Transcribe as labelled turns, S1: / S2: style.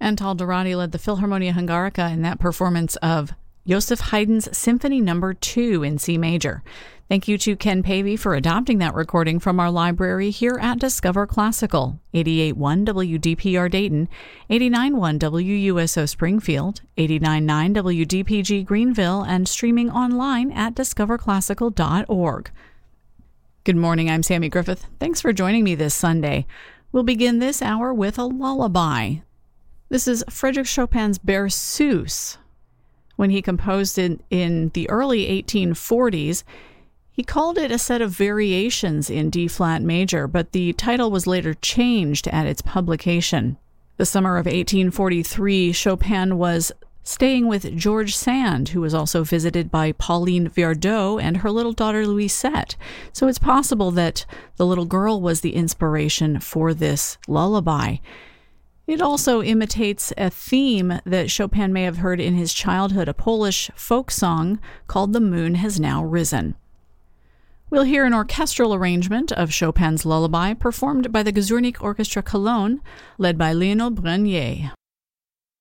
S1: Antal Dorati led the Philharmonia Hungarica in that performance of Joseph Haydn's Symphony No. 2 in C major. Thank you to Ken Pavey for adopting that recording from our library here at Discover Classical, 88.1 WDPR Dayton, 89.1 WUSO Springfield, 89.9 WDPG Greenville, and streaming online at discoverclassical.org. Good morning, I'm Sammy Griffith. Thanks for joining me this Sunday. We'll begin this hour with a lullaby. This is Frédéric Chopin's Berceuse. When he composed it in the early 1840s, he called it a set of variations in D-flat major, but the title was later changed at its publication. The summer of 1843, Chopin was staying with George Sand, who was also visited by Pauline Viardot and her little daughter Louisette. So it's possible that the little girl was the inspiration for this lullaby. It also imitates a theme that Chopin may have heard in his childhood, a Polish folk song called The Moon Has Now Risen. We'll hear an orchestral arrangement of Chopin's lullaby performed by the Guzurnik Orchestra Cologne, led by Lionel Brenier.